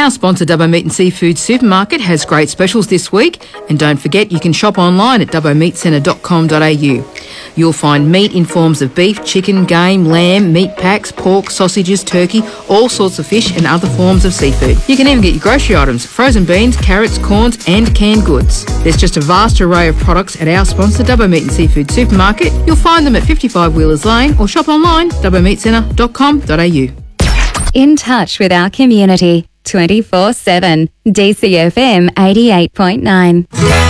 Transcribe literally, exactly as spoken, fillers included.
Our sponsor, Dubbo Meat and Seafood Supermarket, has great specials this week. And don't forget, you can shop online at dubbo meat centre dot com dot a u. You'll find meat in forms of beef, chicken, game, lamb, meat packs, pork, sausages, turkey, all sorts of fish and other forms of seafood. You can even get your grocery items, frozen beans, carrots, corns and canned goods. There's just a vast array of products at our sponsor, Dubbo Meat and Seafood Supermarket. You'll find them at fifty-five Wheelers Lane or shop online, dubbo meat centre dot com dot a u. In touch with our community, twenty-four seven. D C F M eighty-eight point nine.